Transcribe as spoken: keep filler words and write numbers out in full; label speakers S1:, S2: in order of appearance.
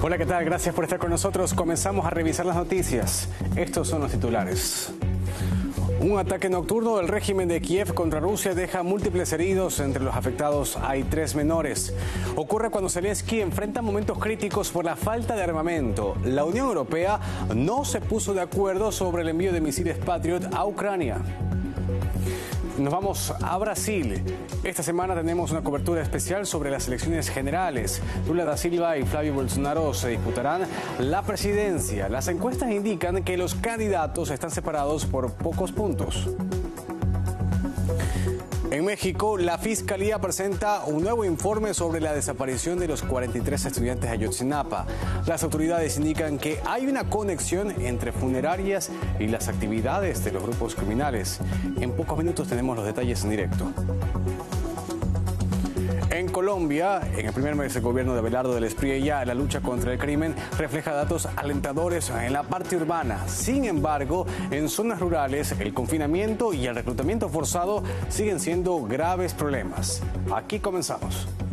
S1: Hola, ¿qué tal? Gracias por estar con nosotros. Comenzamos a revisar las noticias. Estos son los titulares. Un ataque nocturno del régimen de Kiev contra Rusia deja múltiples heridos. Entre los afectados hay tres menores. Ocurre cuando Zelensky enfrenta momentos críticos por la falta de armamento. La Unión Europea no se puso de acuerdo sobre el envío de misiles Patriot a Ucrania. Nos vamos a Brasil. Esta semana tenemos una cobertura especial sobre las elecciones generales. Lula da Silva y Flavio Bolsonaro se disputarán la presidencia. Las encuestas indican que los candidatos están separados por pocos puntos. En México, la Fiscalía presenta un nuevo informe sobre la desaparición de los cuarenta y tres estudiantes de Ayotzinapa. Las autoridades indican que hay una conexión entre funerarias y las actividades de los grupos criminales. En pocos minutos tenemos los detalles en directo. En Colombia, en el primer mes del gobierno de Abelardo del Espriella, la lucha contra el crimen refleja datos alentadores en la parte urbana. Sin embargo, en zonas rurales, el confinamiento y el reclutamiento forzado siguen siendo graves problemas. Aquí comenzamos.